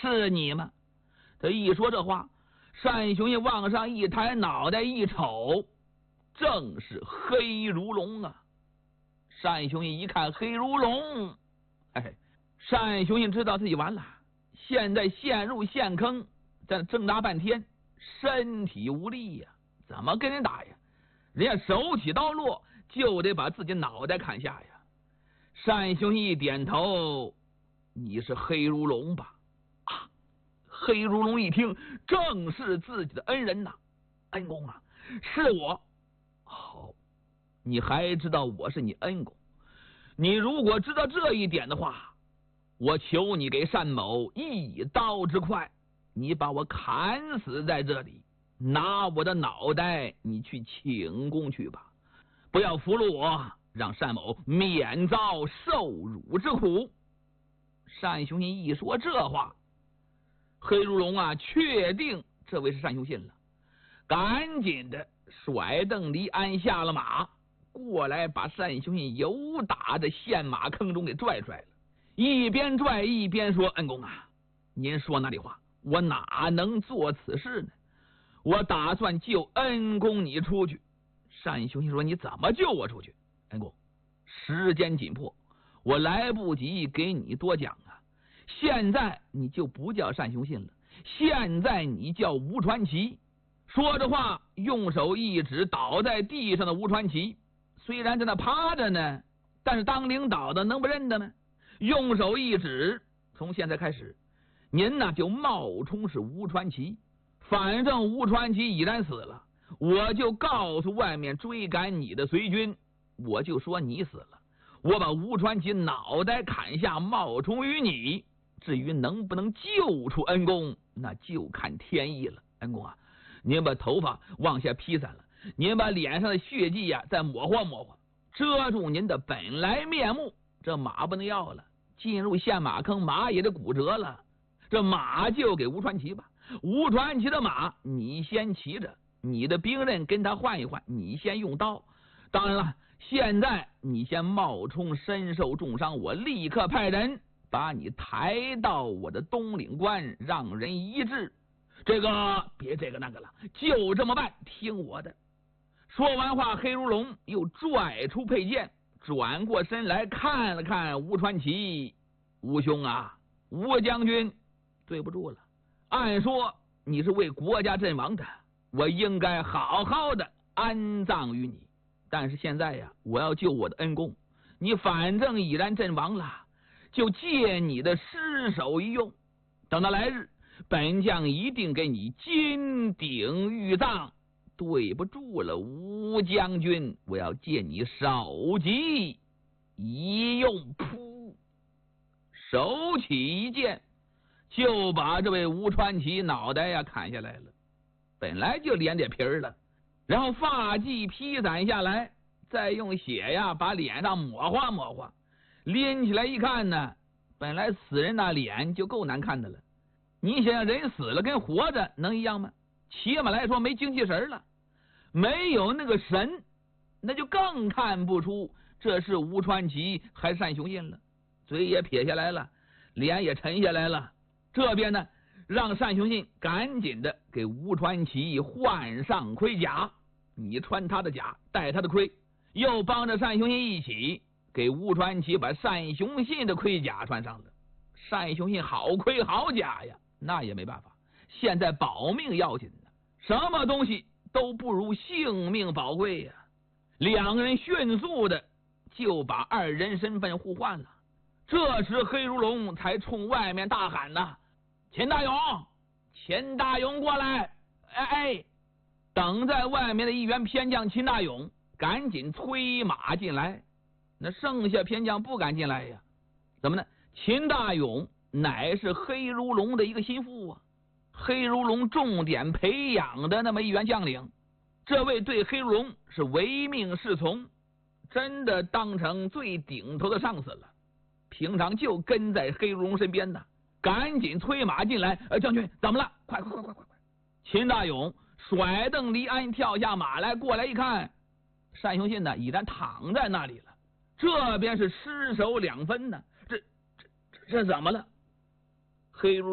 是你吗？他一说这话，单雄信往上一抬脑袋一瞅，正是黑如龙啊！单雄信一看黑如龙，单雄信知道自己完了，现在陷入陷坑，在挣扎半天，身体无力呀，怎么跟人打呀？人家手起刀落，就得把自己脑袋砍下呀！单雄信一点头，你是黑如龙吧？啊！黑如龙一听，正是自己的恩人呐！恩公啊，是我。好，你还知道我是你恩公？你如果知道这一点的话，我求你给单某一刀之快，你把我砍死在这里，拿我的脑袋你去请功去吧，不要俘虏我，让单某免遭受辱之苦。单雄信一说这话，黑如龙啊，确定这位是单雄信了，赶紧的甩蹬离鞍下了马，过来把单雄信由打的陷马坑中给拽出来了，一边拽一边说：恩公啊，您说那里话，我哪能做此事呢？我打算救恩公你出去。单雄信说：你怎么救我出去？恩公，时间紧迫，我来不及给你多讲啊。现在你就不叫单雄信了，现在你叫吴传奇。说着话，用手一指倒在地上的吴传奇，虽然在那趴着呢，但是当领导的能不认得吗？用手一指，从现在开始，您呢就冒充是吴传奇，反正吴传奇已然死了，我就告诉外面追赶你的随军，我就说你死了，我把吴传奇脑袋砍下，冒充于你。至于能不能救出恩公，那就看天意了。恩公啊，您把头发往下披散了，您把脸上的血迹呀再抹化抹化，遮住您的本来面目。这马不能要了，进入陷马坑，马也得骨折了，这马就给吴传奇吧。吴传奇的马你先骑着，你的兵刃跟他换一换，你先用刀。当然了，现在你先冒充身受重伤，我立刻派人把你抬到我的东岭关，让人医治。这个别这个那个了，就这么办，听我的。说完话，黑如龙又拽出佩剑，转过身来看了看吴传奇。吴兄啊，吴将军，对不住了，按说你是为国家阵亡的，我应该好好的安葬于你，但是现在呀，我要救我的恩公，你反正已然阵亡了，就借你的尸首一用，等到来日，本将一定给你金鼎玉葬。对不住了，吴将军，我要借你首级一用。噗，手起一剑，就把这位吴传奇脑袋呀砍下来了，本来就连点皮儿了，然后发髻披散下来，再用血呀把脸上抹化抹化，拎起来一看呢，本来死人那脸就够难看的了，你想想人死了跟活着能一样吗？起码来说没精气神了，没有那个神，那就更看不出这是吴传奇还是单雄信了。嘴也撇下来了，脸也沉下来了。这边呢，让单雄信赶紧的给吴传奇换上盔甲，你穿他的甲，戴他的盔，又帮着单雄信一起给吴传奇把单雄信的盔甲穿上了。单雄信好盔好甲呀，那也没办法，现在保命要紧呢，什么东西都不如性命宝贵呀。两个人迅速的就把二人身份互换了。这时黑如龙才冲外面大喊呐：秦大勇，秦大勇过来！等在外面的一员偏将秦大勇赶紧催马进来，那剩下偏将不敢进来呀。怎么呢？秦大勇乃是黑如龙的一个心腹啊，黑如龙重点培养的那么一员将领，这位对黑如龙是唯命是从，真的当成最顶头的上司了，平常就跟在黑如龙身边呢，赶紧催马进来。将军怎么了？快！秦大勇甩蹬离鞍，跳下马来，过来一看，单雄信呢已然躺在那里了，这边是尸首两分呢，这怎么了？黑如